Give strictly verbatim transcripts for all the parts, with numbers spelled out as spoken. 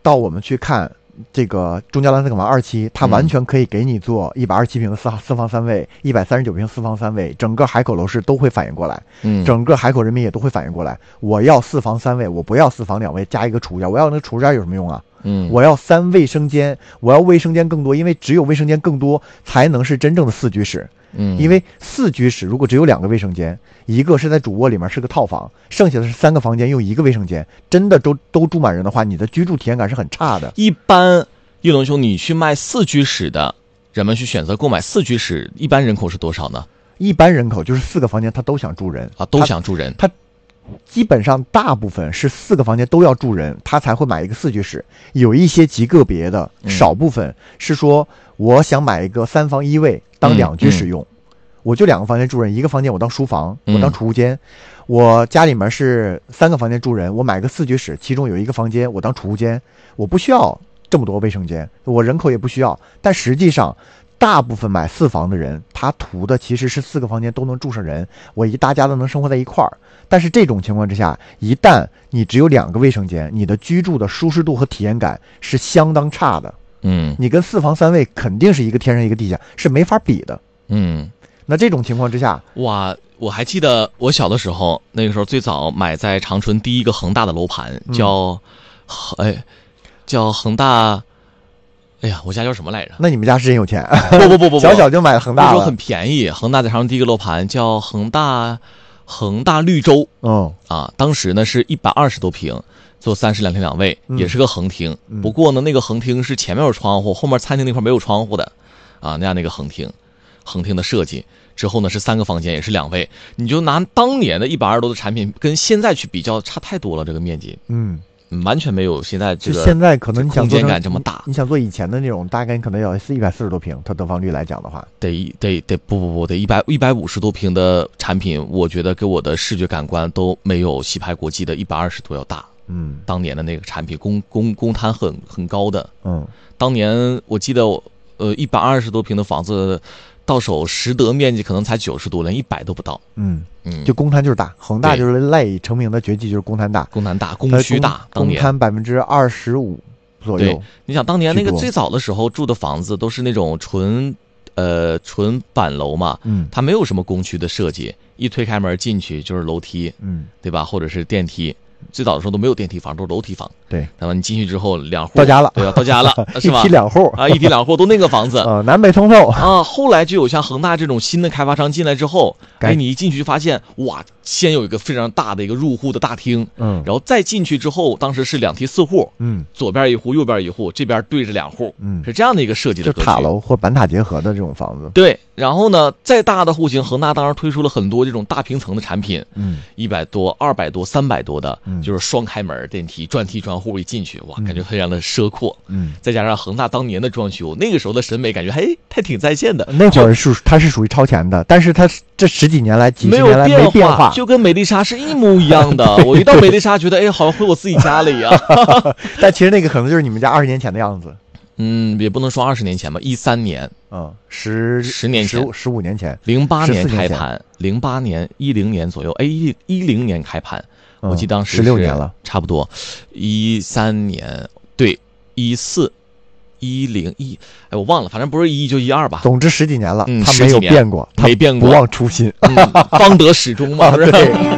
到我们去看这个中交蓝色港湾二期，它完全可以给你做一百二十七平的四四房三卫，一百三十九平四房三卫，整个海口楼市都会反应过来， 嗯， 整个海口人民也都会反应过来。我要四房三卫，我不要四房两卫加一个储物间，我要那个储物间有什么用啊？ 嗯， 我要三卫生间，我要卫生间更多，因为只有卫生间更多才能是真正的四居室。 嗯， 因为四居室如果只有两个卫生间，一个是在主卧里面是个套房，剩下的是三个房间用一个卫生间，真的都都住满人的话，你的居住体验感是很差的。 一般叶龙兄，你去卖四居室的，人们去选择购买四居室，一般人口是多少呢？ 一般人口就是四个房间，他都想住人啊，都想住人。 他基本上大部分是四个房间都要住人，他才会买一个四居室。有一些极个别的少部分是说，我想买一个三房一卫当两居使用，嗯嗯、我就两个房间住人，一个房间我当书房，我当储物间。嗯、我家里面是三个房间住人，我买个四居室，其中有一个房间我当储物间，我不需要这么多卫生间，我人口也不需要。但实际上大部分买四房的人，他图的其实是四个房间都能住上人，我一大家都能生活在一块儿。但是这种情况之下，一旦你只有两个卫生间，你的居住的舒适度和体验感是相当差的。 嗯， 你跟四房三卫肯定是一个天上一个地下，是没法比的。 嗯， 那这种情况之下， 哇，我还记得我小的时候，那个时候最早买在长春第一个恒大的楼盘叫，嗯、哎，叫恒大。哎呀，我家叫什么来着？ 那你们家是真有钱？ 不不不不不， 小小就买恒大了。 那时候很便宜，恒大在长春第一个楼盘叫恒大恒大绿洲。 嗯啊，当时呢是一百二十多平，做三室两厅两卫， 嗯、 也是个横厅。 嗯、 不过呢，那个横厅是前面有窗户，后面餐厅那块没有窗户的，啊，那样那个横厅，横厅的设计之后呢是三个房间，也是两卫。你就拿当年的一百二十多的产品跟现在去比较，差太多了，这个面积。 嗯。 完全没有现在这个现在可能你想空间感这么大， 你想做以前的那种，大概可能要一百四十多平，它得房率来讲的话， 得得得不不不得一百一百五十多平的产品，我觉得给我的视觉感官都没有西派国际的一百二十多要大。 嗯， 当年的那个产品公公公摊很很高的。 嗯， 当年我记得呃一百二十多平的房子。到手实得面积可能才九十多，连一百都不到。 嗯嗯，就公摊就是大，恒大就是赖以成名的绝技就是公摊大， 公摊大，供需大。当年公摊百分之二十五左右。 对，你想当年那个最早的时候住的房子都是那种纯呃纯板楼嘛， 嗯， 它没有什么公区的设计，一推开门进去就是楼梯， 嗯， 对吧？或者是电梯。最早的时候都没有电梯房，都是楼梯房。 对， 那么你进去之后，两户到家了， 对吧？到家了，是吧？ 一梯两户啊，一梯两户都那个房子， 呃，南北通透啊。后来就有像恒大这种新的开发商进来之后，哎，你一进去就发现，哇，先有一个非常大的一个入户的大厅， 嗯， 然后再进去之后，当时是两梯四户， 嗯， 左边一户，右边一户，这边对着两户， 嗯， 是这样的一个设计的格局， 就塔楼或板塔结合的这种房子。 对，然后呢，再大的户型，恒大当然推出了很多这种大平层的产品， 嗯， 一百多、二百多、三百多的， 嗯， 就是双开门电梯、专梯专户一进去，哇，感觉非常的奢阔， 嗯， 再加上恒大当年的装修，那个时候的审美感觉还还挺在线的。 那会儿是它是属于超前的，但是它这十几年来、几十年来没变化， 就跟美丽莎是一模一样的。我一到美丽莎，觉得哎，好像回我自己家了一样。 但其实那个可能就是你们家二十年前的样子。 嗯，也不能说二十年前吧，一三年， 嗯，十十年前， 十五年前， 零八年开盘，零八年一零年左右，哎，一一零年开盘， 嗯、 我记得当时十六年了， 差不多，一三年对，一四。一零一，哎，我忘了，反正不是一就一二吧。 总之十几年了， 嗯， 他没有变过， 没变过， 不忘初心， 嗯、方得始终嘛。 对。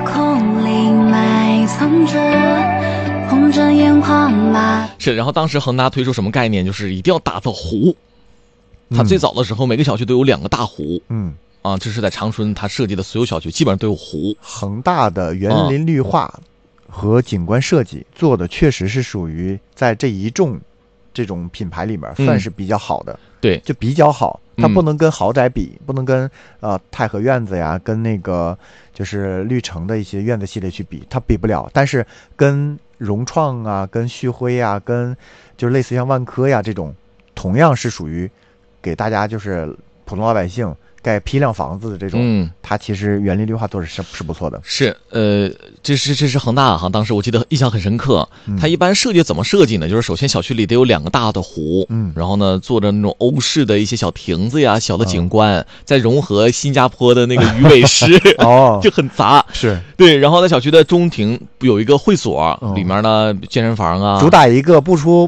是，然后当时恒大推出什么概念，就是一定要打造湖。它最早的时候，每个小区都有两个大湖。 嗯。 啊，这是在长春，它设计的所有小区基本上都有湖。 恒大的园林绿化和景观设计做的确实是属于在这一众。这种品牌里面算是比较好的， 嗯、对， 就比较好。它不能跟豪宅比，嗯、不能跟呃太和院子呀，跟那个就是绿城的一些院子系列去比，它比不了。但是跟融创啊、跟旭辉啊、跟就是类似像万科呀这种，同样是属于给大家就是普通老百姓盖批量房子的这种， 嗯， 它其实园林绿化做的是是不错的。 是，呃，这是这是恒大哈，当时我记得印象很深刻。 嗯、 它一般设计怎么设计呢？就是首先小区里得有两个大的湖， 嗯， 然后呢做着那种欧式的一些小亭子呀、小的景观，嗯、再融合新加坡的那个鱼尾狮， 哦， 就很杂。 是对，然后在小区的中庭有一个会所， 嗯、 里面呢健身房啊， 主打一个不出